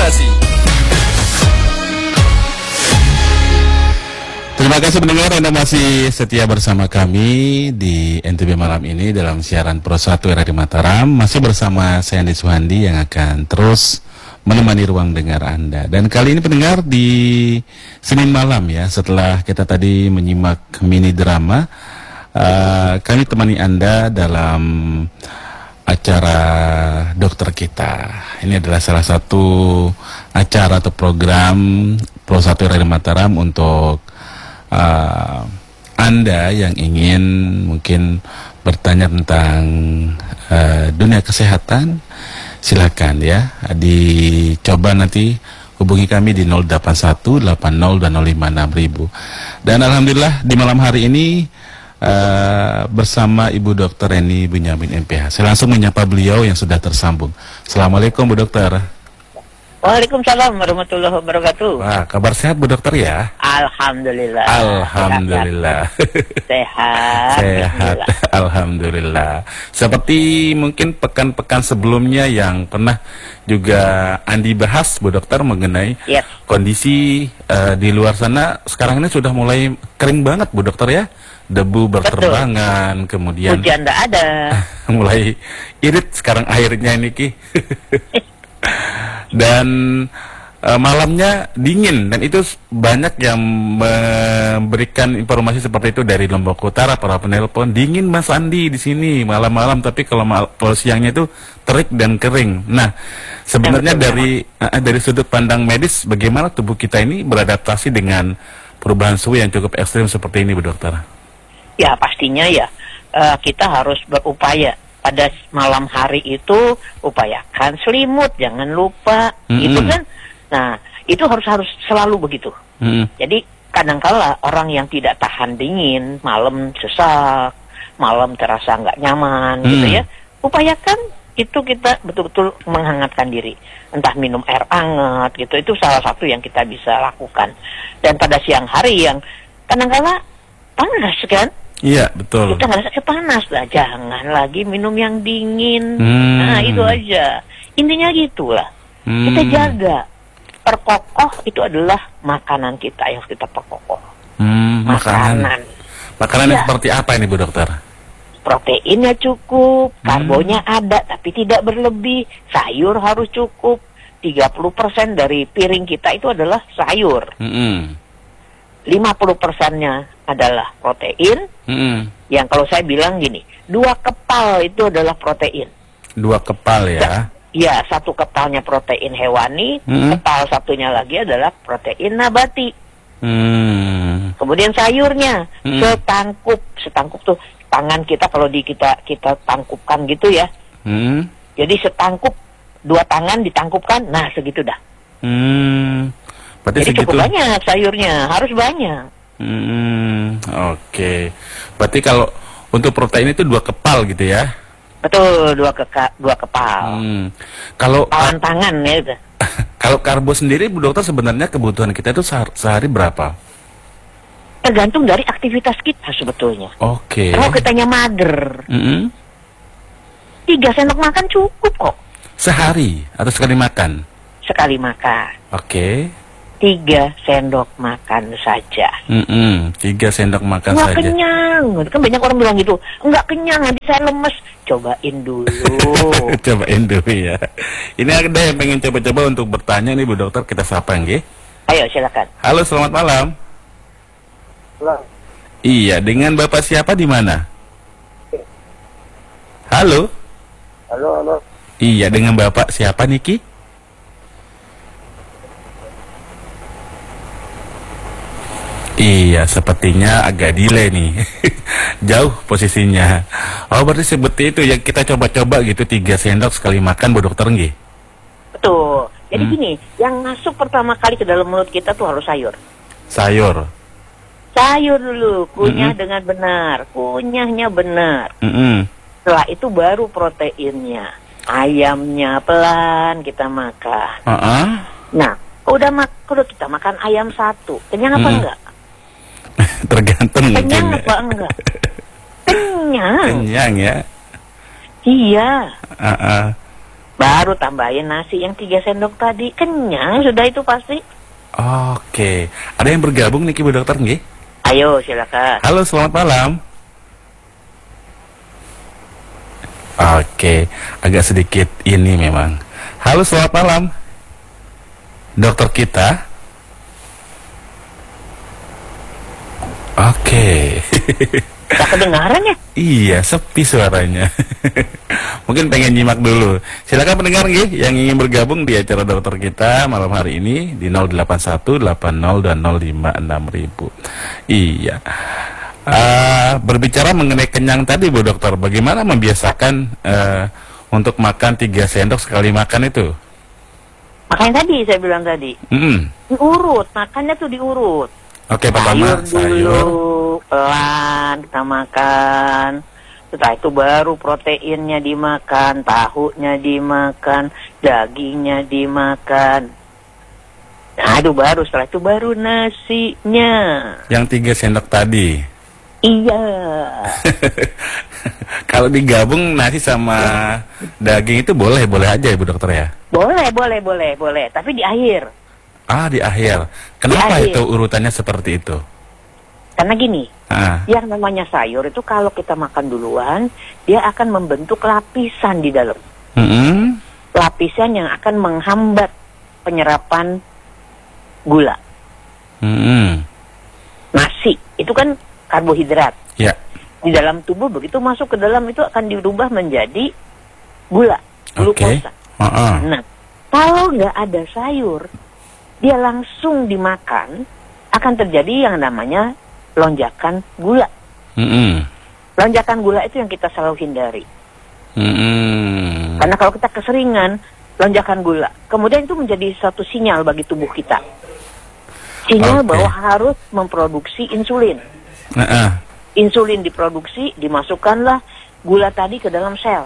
kasih. Terima kasih pendengar, Anda masih setia bersama kami di NTB malam ini dalam siaran Pro 1 Radio Mataram. Masih bersama saya Andi Suhandi yang akan terus menemani ruang dengar Anda. Dan kali ini pendengar di Senin malam ya, setelah kita tadi menyimak mini drama, kami temani Anda dalam acara dokter kita. Ini adalah salah satu acara atau program Pro 1 Radio Mataram untuk Anda yang ingin mungkin bertanya tentang dunia kesehatan, silakan ya, dicoba nanti hubungi kami di 081 80 dan 056 000. Dan alhamdulillah di malam hari ini bersama Ibu Dr. Eni Bunyamin MPH. Saya langsung menyapa beliau yang sudah tersambung. Assalamualaikum Bu Dokter. Waalaikumsalam warahmatullahi wabarakatuh. Wah, kabar sehat Bu Dokter ya? Alhamdulillah. Alhamdulillah. Sehat. Sehat. Alhamdulillah. Seperti mungkin pekan-pekan sebelumnya yang pernah juga Andi bahas Bu Dokter mengenai kondisi di luar sana sekarang ini sudah mulai kering banget Bu Dokter ya. Debu berterbangan. Betul. Kemudian hujan tidak ada. Mulai irit sekarang airnya ini Ki. Dan malamnya dingin, dan itu banyak yang memberikan informasi seperti itu dari Lombok Utara, para penelpon dingin Mas Andi di sini malam-malam, tapi kalau siangnya itu terik dan kering. Nah, sebenarnya dari sudut pandang medis, bagaimana tubuh kita ini beradaptasi dengan perubahan suhu yang cukup ekstrim seperti ini Bu Dokter? Ya pastinya ya, kita harus berupaya. Pada malam hari itu upayakan selimut, jangan lupa, gitu kan. Nah, itu harus selalu begitu. Jadi kadangkala orang yang tidak tahan dingin, malam sesak, malam terasa nggak nyaman, gitu ya. Upayakan itu kita betul-betul menghangatkan diri. Entah minum air hangat, gitu. Itu salah satu yang kita bisa lakukan. Dan pada siang hari yang kadangkala panas kan. Iya, betul. Kita ngerasa panas lah, jangan lagi minum yang dingin. Nah, itu aja. Intinya gitulah. Kita jaga. Perkokoh itu adalah makanan kita yang kita perkokoh. Makanan. Makanan yang seperti apa ini Bu Dokter? Proteinnya cukup, karbonya ada tapi tidak berlebih. Sayur harus cukup. 30% dari piring kita itu adalah sayur. 50%-nya adalah protein. Yang kalau saya bilang gini, 2 kepal itu adalah protein. 2 kepal ya? Ya, 1 kepalnya protein hewani, kepal satunya lagi adalah protein nabati. Kemudian sayurnya, setangkup tuh tangan kita kalau kita tangkupkan gitu ya. Jadi setangkup, 2 tangan ditangkupkan, nah segitu dah. Jadi cukup banyak sayurnya, harus banyak. Oke. Berarti kalau untuk protein itu 2 kepal gitu ya? Betul, 2 kepal. Kalau tangan ya itu. Kalau karbo sendiri Bu Dokter, sebenarnya kebutuhan kita itu sehari berapa? Tergantung dari aktivitas kita sebetulnya. Oke. Kalau kitanya mager, 3 sendok makan cukup kok. Sehari atau sekali makan? Sekali makan. Oke. 3 sendok makan saja. 3 sendok makan saja. Nggak kenyang. Kan banyak orang bilang gitu. Nggak kenyang, nanti saya lemes. Cobain dulu. Cobain dulu ya. Ini ada yang pengen coba-coba untuk bertanya nih Bu Dokter. Kita sapa nggih. Ayo silakan. Halo, selamat malam. Halo. Iya, dengan Bapak siapa di mana? Halo. Halo. Iya, dengan Bapak siapa nih Ki? Iya, sepertinya agak delay nih. Jauh posisinya. Oh, berarti seperti itu yang kita coba-coba gitu, 3 sendok sekali makan Bu Dokter nggih? Betul. Jadi gini, yang masuk pertama kali ke dalam mulut kita tuh harus sayur. Sayur. Sayur dulu, kunyah dengan benar. Kunyahnya benar. Setelah itu baru proteinnya. Ayamnya pelan kita makan. Nah, kalau kita makan ayam 1, kenyang apa enggak? Tergantung kenyang mungkin. Apa enggak? Kenyang. Kenyang ya? Iya. Baru tambahin nasi yang 3 sendok tadi. Kenyang sudah itu pasti. Oke. Ada yang bergabung nih Bu Dokter nggih? Ayo silakan. Halo, selamat malam. Oke, agak sedikit ini memang. Halo, selamat malam. Dokter kita. Oke. Tak kedengaran ya? Iya, sepi suaranya. Mungkin pengen nyimak dulu. Silakan pendengar nggih yang ingin bergabung di acara dokter kita malam hari ini di 081 80 dan 056.000. Iya. Berbicara mengenai kenyang tadi Bu Dokter, bagaimana membiasakan untuk makan 3 sendok sekali makan itu? Makanya tadi saya bilang tadi. Diurut, makannya tuh diurut. Oke, pertama sayur dulu, pelan kita makan. Setelah itu baru proteinnya dimakan, tahunya dimakan, dagingnya dimakan. Nah, itu baru, setelah itu baru nasinya. Yang 3 sendok tadi. Iya. Kalau digabung nasi sama daging itu boleh aja ya Bu Dokter ya? Boleh. Tapi di akhir. Di akhir. Kenapa Di akhir. itu urutannya seperti itu? Karena gini, yang namanya sayur itu kalau kita makan duluan, dia akan membentuk lapisan di dalam. Lapisan yang akan menghambat penyerapan gula. Nasi, itu kan karbohidrat. Ya. Di dalam tubuh begitu masuk ke dalam itu akan dirubah menjadi gula, glukosa. Nah, kalau nggak ada sayur, dia langsung dimakan, akan terjadi yang namanya lonjakan gula. Lonjakan gula itu yang kita selalu hindari. Karena kalau kita keseringan lonjakan gula, kemudian itu menjadi satu sinyal bagi tubuh kita. Sinyal bahwa harus memproduksi insulin. Insulin diproduksi, dimasukkanlah gula tadi ke dalam sel.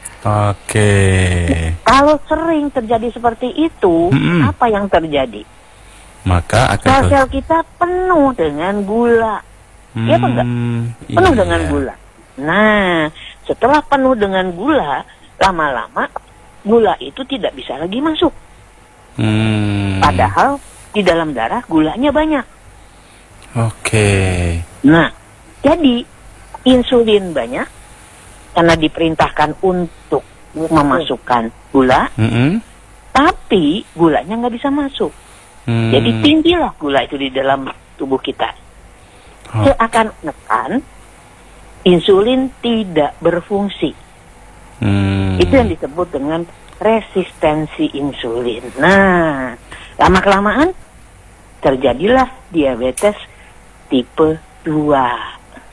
Kalau sering terjadi seperti itu, apa yang terjadi? Maka akan sel-sel kita penuh dengan gula. Iya apa enggak? Penuh dengan gula. Nah, setelah penuh dengan gula, lama-lama gula itu tidak bisa lagi masuk. Padahal di dalam darah gulanya banyak. Nah, jadi insulin banyak karena diperintahkan untuk memasukkan gula, tapi gulanya nggak bisa masuk. Jadi tinggilah gula itu di dalam tubuh kita. Seakan-akan insulin tidak berfungsi. Itu yang disebut dengan resistensi insulin. Nah, lama-kelamaan terjadilah diabetes tipe 2.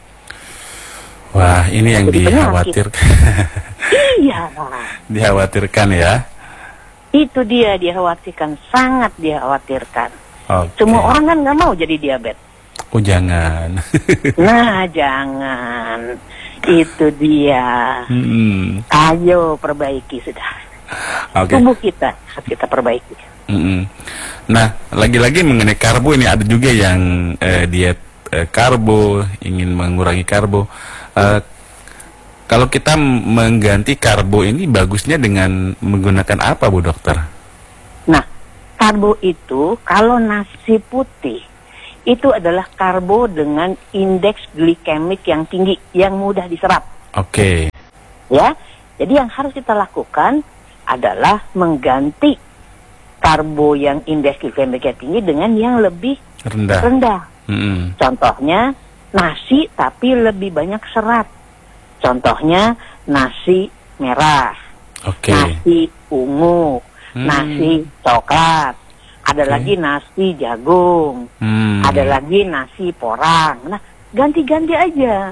Wah, ini yang dikhawatirkan. Iya. Dikhawatirkan ya. Itu dia dikhawatirkan, sangat dikhawatirkan. Semua orang kan nggak mau jadi diabetes. Oh jangan. Nah jangan. Itu dia. Ayo perbaiki sudah. Tubuh kita harus kita perbaiki. Nah, lagi-lagi mengenai karbo ini ada juga yang diet karbo, ingin mengurangi karbo. Kalau kita mengganti karbo ini bagusnya dengan menggunakan apa Bu Dokter? Nah, karbo itu kalau nasi putih itu adalah karbo dengan indeks glikemik yang tinggi, yang mudah diserap. Ya, jadi yang harus kita lakukan adalah mengganti karbo yang indeks glikemiknya tinggi dengan yang lebih rendah. Contohnya nasi tapi lebih banyak serat. Contohnya nasi merah, nasi ungu, nasi coklat, ada lagi nasi jagung, ada lagi nasi porang. Nah, ganti-ganti aja.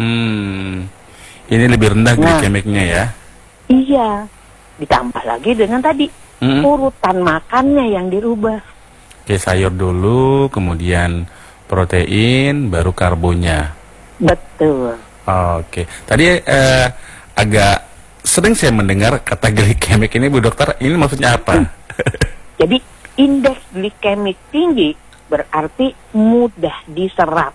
Ini lebih rendah glikemiknya ya? Iya, ditambah lagi dengan tadi urutan makannya yang dirubah. Sayur dulu, kemudian protein, baru karbonya. Betul. Tadi agak sering saya mendengar kata glikemik ini Bu Dokter, ini maksudnya apa? Jadi indeks glikemik tinggi berarti mudah diserap.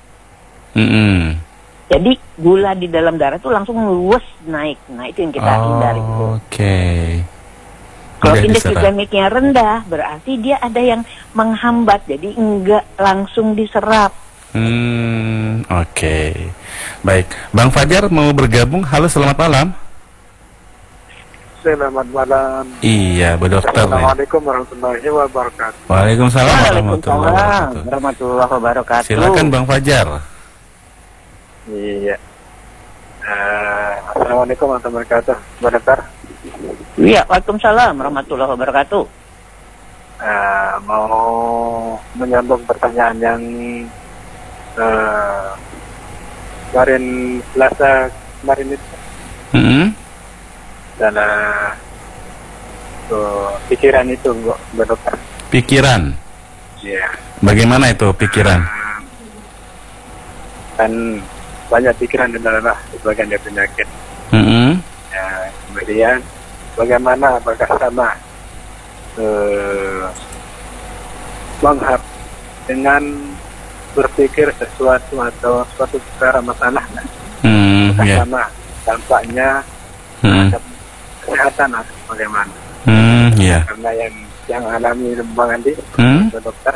Jadi gula di dalam darah itu langsung luwes naik. Nah itu yang kita hindari. Kalau Mudah indeks diserap. glikemiknya rendah, berarti dia ada yang menghambat, jadi enggak langsung diserap. Oke. Baik, Bang Fajar mau bergabung. Halo, selamat malam. Selamat malam. Iya, Bu Dokter. Assalamualaikum warahmatullahi wabarakatuh. Waalaikumsalam warahmatullahi Waalaikumsalam wabarakatuh. warahmatullahi wabarakatuh. Silakan Bang Fajar. Iya. Assalamualaikum warahmatullahi wabarakatuh. Bu Dokter, Iya, waalaikumsalam warahmatullahi wabarakatuh. mau menyambung pertanyaan yang kemarin Selasa kemarin itu dan pikiran itu Bu Dokter. Pikiran. Iya. Bagaimana itu pikiran? Kan banyak pikiran adalah sebagian dari penyakit. Ya, kemudian bagaimana apakah sama menghap dengan berpikir sesuatu atau suatu perkara masalah apakah Ya. sama dampaknya terhadap kesehatan atau bagaimana? Ya. Karena yang alami Bang Andi, dokter,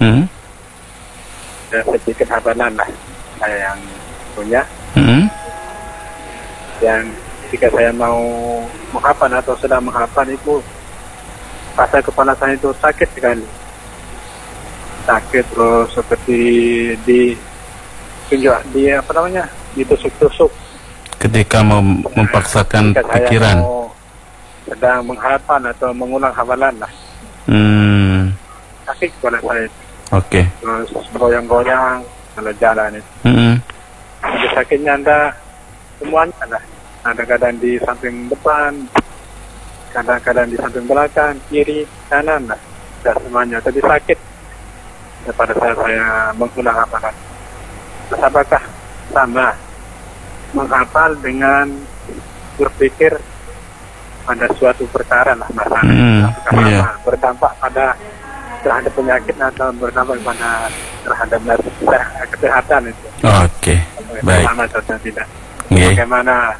dan sedikit hafalan lah saya yang punya, yang jika saya mau menghafal atau sedang menghafal itu rasa kepala saya itu sakit sekali, sakit terus seperti ditusuk-tusuk Ketika mau memaksakan jika saya pikiran. mau sedang menghafal atau mengulang hafalan lah, sakit kepala saya itu. Oke. Terus goyang-goyang kalau jalan itu. Jadi sakitnya semuanya lah. Kadang-kadang di samping depan, kadang-kadang di samping belakang, kiri, kanan lah. Tidak semuanya, tapi sakit. Pada saat saya mengulang hafalan. Terus apakah sama menghafal dengan berpikir pada suatu perkara lah masalah? Apakah iya. sama berdampak pada terhadap penyakit atau berdampak pada terhadap kesehatan itu? Oke. Baik. Sama atau tidak? Oke. Bagaimana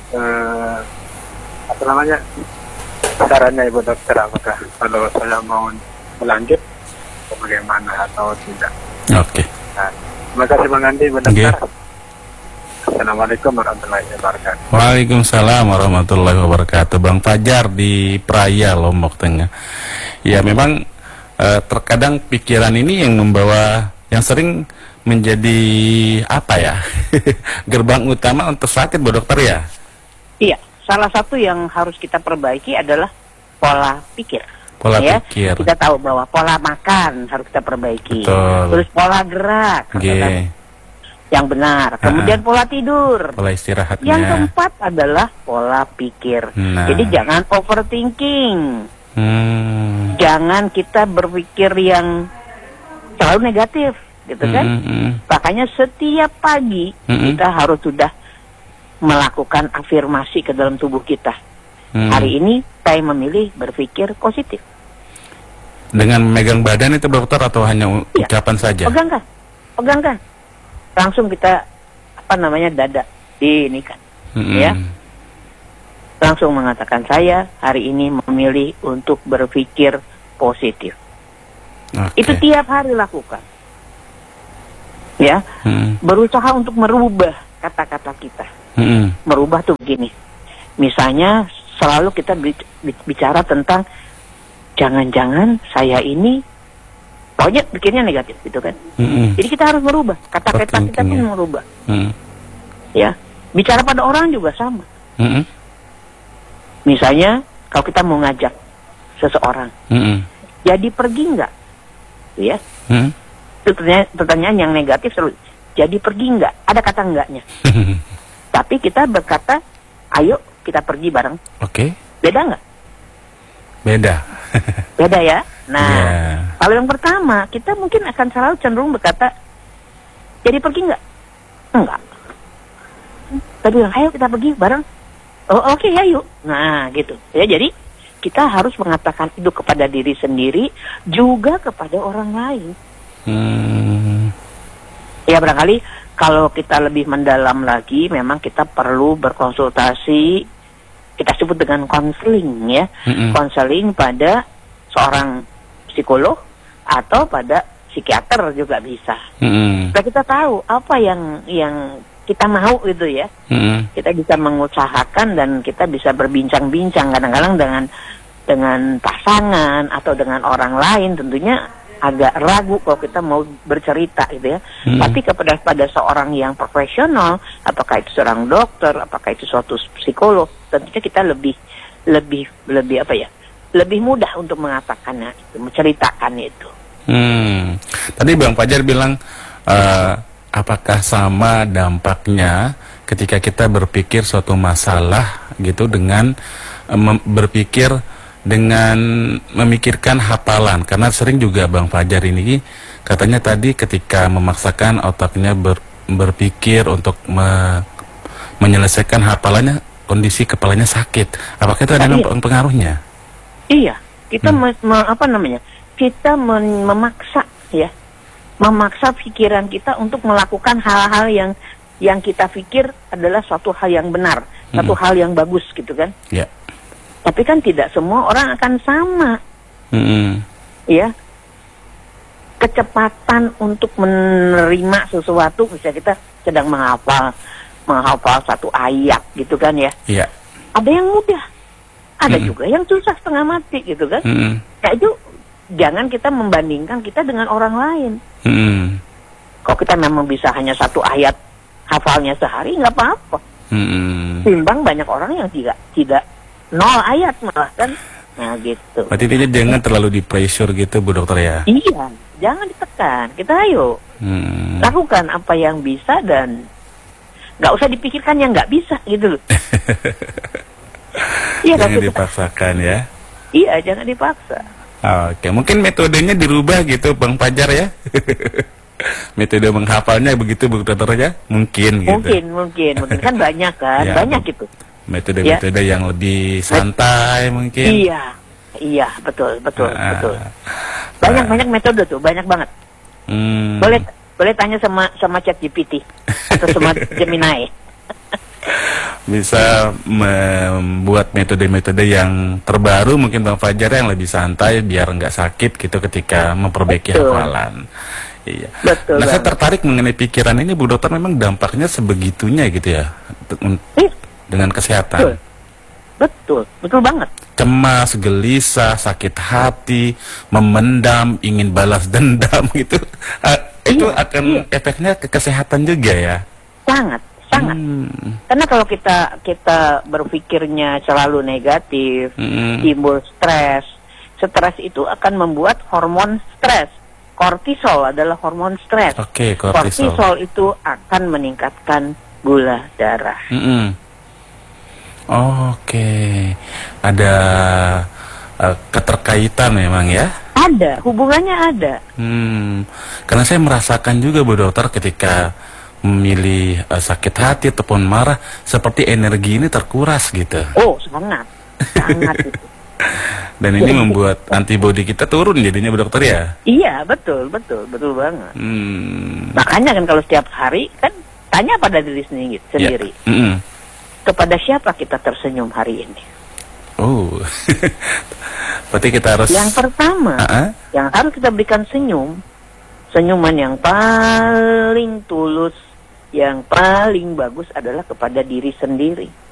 caranya Ibu Dokter, apakah kalau saya mau melanjut bagaimana atau tidak? Oke. Nah, terima kasih Bang Andi, Ibu Dokter. Assalamualaikum warahmatullahi wabarakatuh. Waalaikumsalam warahmatullahi wabarakatuh. Bang Fajar di Praia, Lombok Tengah. Ya, memang terkadang pikiran ini yang membawa, yang sering menjadi apa ya, gerbang utama untuk sakit, Bu Dokter ya. Iya, salah satu yang harus kita perbaiki adalah pola pikir. Pola Ya, pikir. kita tahu bahwa pola makan harus kita perbaiki. Betul. Terus pola gerak Oke. yang benar. Kemudian pola tidur. Pola istirahatnya. Yang keempat adalah pola pikir. Nah. Jadi jangan overthinking. Jangan kita berpikir yang terlalu negatif, gitu kan? Makanya setiap pagi kita harus sudah melakukan afirmasi ke dalam tubuh kita. Hari ini saya memilih berpikir positif. Dengan memegang badan itu dokter atau hanya ucapan saja? Pegangkan. Langsung kita dada ini kan, ya. Langsung mengatakan saya hari ini memilih untuk berpikir positif. Okay. Itu tiap hari lakukan. Ya, berusaha untuk merubah kata-kata kita. Merubah tuh begini. Misalnya selalu kita bicara tentang jangan-jangan saya ini pokoknya pikirnya negatif gitu kan. Jadi kita harus merubah kata-kata kita pun merubah. Ya, bicara pada orang juga sama. Misalnya kalau kita mau ngajak seseorang, jadi pergi nggak? Ya, itu pertanyaan yang negatif selalu. Jadi pergi nggak? Ada kata enggaknya. Tapi kita berkata, ayo kita pergi bareng. Oke. Beda nggak? Beda. Beda ya. Nah, kalau yang pertama kita mungkin akan selalu cenderung berkata, jadi pergi nggak? Enggak. Tapi bilang, ayo kita pergi bareng. Oh oke, ayo. Nah gitu. Ya jadi kita harus mengatakan itu kepada diri sendiri juga kepada orang lain. Ya barangkali kalau kita lebih mendalam lagi, memang kita perlu berkonsultasi kita sebut dengan konseling ya, konseling pada seorang psikolog atau pada psikiater juga bisa. Supaya kita tahu apa yang kita mau gitu ya. Kita bisa mengusahakan dan kita bisa berbincang-bincang kadang-kadang dengan pasangan atau dengan orang lain, tentunya agak ragu kalau kita mau bercerita gitu ya. Tapi pada seorang yang profesional, apakah itu seorang dokter, apakah itu suatu psikolog, tentunya kita lebih apa ya? Lebih mudah untuk mengatakannya itu, menceritakannya itu. Tadi Bang Fajar bilang apakah sama dampaknya ketika kita berpikir suatu masalah gitu dengan berpikir dengan memikirkan hafalan, karena sering juga Bang Fajar ini katanya tadi ketika memaksakan otaknya berpikir untuk menyelesaikan hafalannya, kondisi kepalanya sakit. Apakah itu ada pengaruhnya? Iya, kita kita memaksa ya, memaksa pikiran kita untuk melakukan hal-hal yang kita pikir adalah suatu hal yang benar, satu hal yang bagus gitu kan? Iya. Tapi kan tidak semua orang akan sama, ya. Kecepatan untuk menerima sesuatu, misalnya kita sedang menghafal satu ayat gitu kan ya. Iya. Ada yang mudah, ada juga yang susah setengah mati gitu kan. Nah itu jangan kita membandingkan kita dengan orang lain. Kalau kita memang bisa hanya satu ayat hafalnya sehari, nggak apa-apa. Timbang banyak orang yang tidak 0 ayat malah kan. Nah gitu. Berarti dia jangan terlalu di pressure gitu Bu Dokter ya? Iya, jangan ditekan. Kita ayo lakukan apa yang bisa dan nggak usah dipikirkan yang nggak bisa gitu loh. Iya, jangan dipaksakan ya? Iya, jangan dipaksa. Oke, mungkin metodenya dirubah gitu Bang Fajar ya? Metode menghafalnya begitu Bu Dokter ya? Mungkin gitu. Mungkin kan banyak kan, ya, banyak gitu. Metode-metode yang lebih santai mungkin. Iya, betul. Banyak metode tuh, banyak banget. Boleh tanya sama ChatGPT atau sama Gemini. Bisa membuat metode-metode yang terbaru mungkin Bang Fajar yang lebih santai biar nggak sakit gitu ketika memperbaiki hafalan. Iya. Betul. Nah, saya tertarik mengenai pikiran ini Bu Dokter, memang dampaknya sebegitunya gitu ya dengan kesehatan. Betul banget. Cemas, gelisah, sakit hati, memendam, ingin balas dendam gitu. Itu akan efeknya ke kesehatan juga ya. Sangat. Karena kalau kita berpikirnya selalu negatif, timbul stres. Stres itu akan membuat hormon stres. Kortisol adalah hormon stres. Oke, kortisol itu akan meningkatkan gula darah. Oke, ada keterkaitan memang ya? Ada, hubungannya ada. Karena saya merasakan juga Bu Dokter ketika memilih sakit hati ataupun marah, seperti energi ini terkuras gitu. Oh, sangat itu. Dan ini membuat antibodi kita turun jadinya Bu Dokter ya? Iya, betul banget. Makanya kan kalau setiap hari kan tanya pada diri sendiri. Kepada siapa kita tersenyum hari ini? Oh, berarti kita harus. Yang pertama, yang harus kita berikan senyuman yang paling tulus, yang paling bagus adalah kepada diri sendiri.